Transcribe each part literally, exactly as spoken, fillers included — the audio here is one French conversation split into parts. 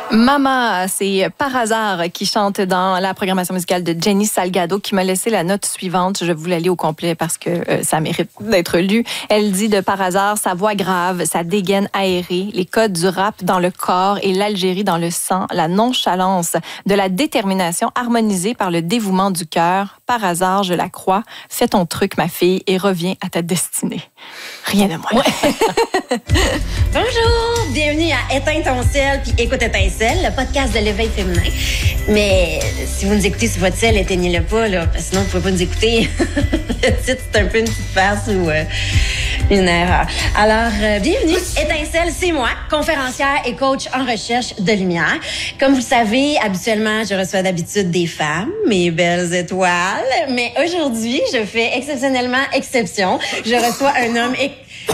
Mama, c'est Par hasard qui chante dans la programmation musicale de Jenny Salgado qui m'a laissé la note suivante. Je vais vous la lire au complet parce que euh, ça mérite d'être lu. Elle dit de Par hasard, sa voix grave, sa dégaine aérée, les codes du rap dans le corps et l'Algérie dans le sang, la nonchalance de la détermination harmonisée par le dévouement du cœur. Par hasard, je la crois. Fais ton truc, ma fille, et reviens à ta destinée. Rien de moins. Ouais. Bonjour, bienvenue à Éteins ton ciel puis Écoute Étincelle, le podcast de l'éveil féminin. Mais si vous nous écoutez sur votre ciel, éteignez-le pas, là, parce que sinon vous pouvez pas nous écouter. Le titre, c'est un peu une petite farce ou euh, une erreur. Alors, euh, bienvenue. Étincelle, c'est moi, conférencière et coach en recherche de lumière. Comme vous le savez, habituellement, je reçois d'habitude des femmes, mes belles étoiles. Mais aujourd'hui, je fais exceptionnellement exception. Je reçois un homme ex-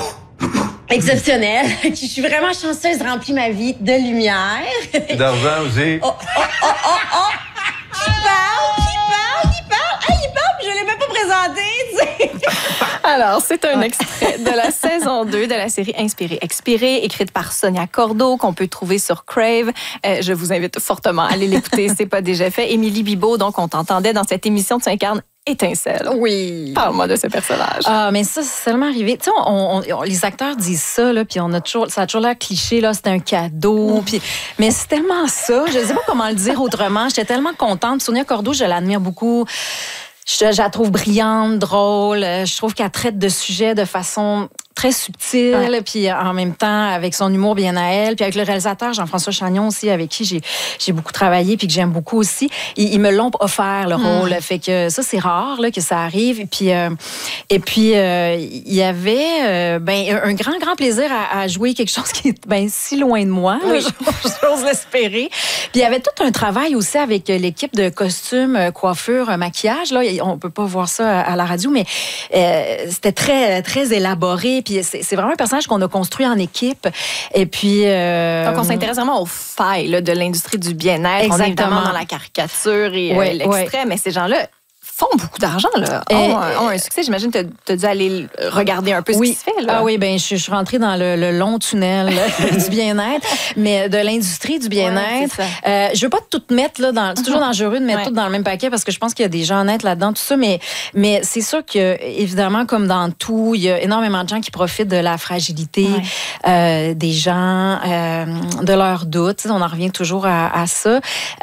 exceptionnel. Je suis vraiment chanceuse, remplit ma vie de lumière. D'argent aussi. Oh, oh, oh, oh, oh! Qui parle? Qui parle? Qui parle? Ah, il parle, puis je l'ai même pas présenté, tu sais. Alors, c'est un extrait de la saison deux de la série Inspiré, Expiré, écrite par Sonia Cordeau, qu'on peut trouver sur Crave. Euh, je vous invite fortement à aller l'écouter, c'est pas déjà fait. Émilie Bibeau, donc, on t'entendait dans cette émission, tu incarnes Étincelle. Oui. Parle-moi de ce personnage. Ah, mais ça, c'est seulement arrivé. Tu sais, on, on, les acteurs disent ça, là, puis on a toujours, ça a toujours l'air cliché, là, c'est un cadeau. Puis, mais c'est tellement ça. Je ne sais pas comment le dire autrement. J'étais tellement contente. Sonia Cordeau, je l'admire beaucoup. Je, je la trouve brillante, drôle. Je trouve qu'elle traite de sujets de façon très subtile, ouais. Puis en même temps avec son humour bien à elle, puis avec le réalisateur Jean-François Chagnon aussi, avec qui j'ai j'ai beaucoup travaillé puis que j'aime beaucoup aussi. Ils, ils me l'ont offert le rôle, mmh. Fait que ça c'est rare là que ça arrive. Et puis euh, et puis euh, il y avait euh, ben un grand grand plaisir à, à jouer quelque chose qui est ben si loin de moi, oui. J'ose l'espérer. Puis il y avait tout un travail aussi avec l'équipe de costumes, coiffure, maquillage là. On peut pas voir ça à la radio, mais euh, c'était très très élaboré. Puis c'est, c'est vraiment un personnage qu'on a construit en équipe. Et puis... Euh... Donc, on s'intéresse vraiment aux failles là, de l'industrie du bien-être. Exactement. On est évidemment dans la caricature et oui, euh, l'extrait, oui. Mais ces gens-là font beaucoup d'argent, là. Et, ont, ont un succès. J'imagine que tu as dû aller regarder un peu ce oui. qui se fait, là. Ah oui, bien, je, je suis rentrée dans le, le long tunnel du bien-être, mais de l'industrie du bien-être. Ouais, euh, je veux pas tout mettre, là, dans, c'est toujours dangereux de mettre ouais. tout dans le même paquet parce que je pense qu'il y a des gens honnêtes là-dedans, tout ça, mais, mais c'est sûr que, évidemment, comme dans tout, il y a énormément de gens qui profitent de la fragilité ouais. euh, des gens, euh, de leurs doutes. On en revient toujours à, à ça.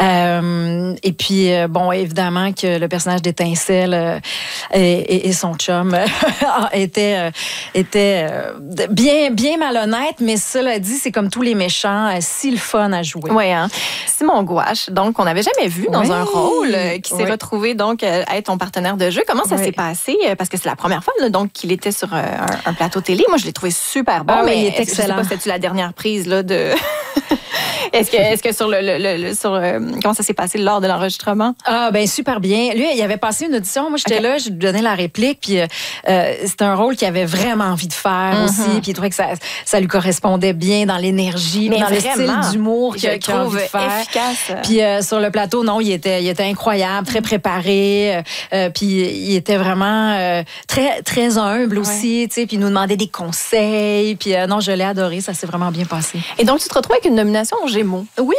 Euh, et puis, bon, évidemment que le personnage d'Étincelle euh, et, et, et son chum euh, étaient, euh, étaient euh, bien, bien malhonnêtes, mais cela dit, c'est comme tous les méchants, euh, si le fun à jouer. Oui, hein? Simon Gouache, donc, on n'avait jamais vu dans oui. un rôle euh, qui s'est oui. retrouvé donc euh, à être ton partenaire de jeu. Comment ça oui. s'est passé? Parce que c'est la première fois là, donc, qu'il était sur euh, un, un plateau télé. Moi, je l'ai trouvé super bon. Ah, mais il est excellent. Je sais pas, c'était-tu la dernière prise là, de... Est-ce que, est-ce que sur le, le, le sur euh, comment ça s'est passé lors de l'enregistrement? Ah ben super bien. Lui, il avait passé une audition. Moi, j'étais okay. là, je lui donnais la réplique, puis euh, c'était un rôle qu'il avait vraiment envie de faire mm-hmm. aussi, puis il trouvait que ça, ça lui correspondait bien dans l'énergie, dans le style d'humour qu'il, qu'il a envie de faire. Efficace. Puis euh, sur le plateau, non, il était, il était incroyable, très préparé, euh, puis il était vraiment euh, très, très humble ouais. aussi, tu sais, puis il nous demandait des conseils, puis euh, non, je l'ai adoré, ça s'est vraiment bien passé. Et donc, tu te retrouves avec une nomination aux Gémeaux. Oui,